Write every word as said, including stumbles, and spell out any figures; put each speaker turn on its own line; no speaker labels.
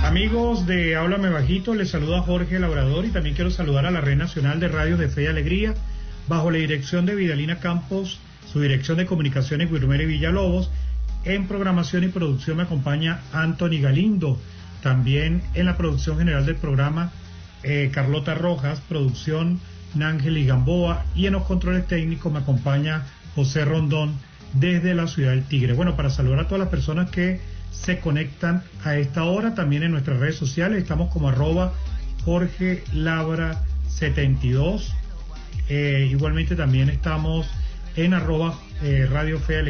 Amigos de Háblame Bajito, les saluda Jorge Labrador y también quiero saludar a la Red Nacional de Radios de Fe y Alegría, bajo la dirección de Vidalina Campos, su dirección de comunicaciones Guilmere Villalobos. En programación y producción me acompaña Anthony Galindo, también en la producción general del programa eh, Carlota Rojas, producción Nángel Gamboa, y en los controles técnicos me acompaña José Rondón desde la ciudad del Tigre. Bueno, para saludar a todas las personas que se conectan a esta hora, también en nuestras redes sociales, estamos como arroba Jorge Labra setenta y dos, eh, igualmente también estamos en arroba eh, Radio Fe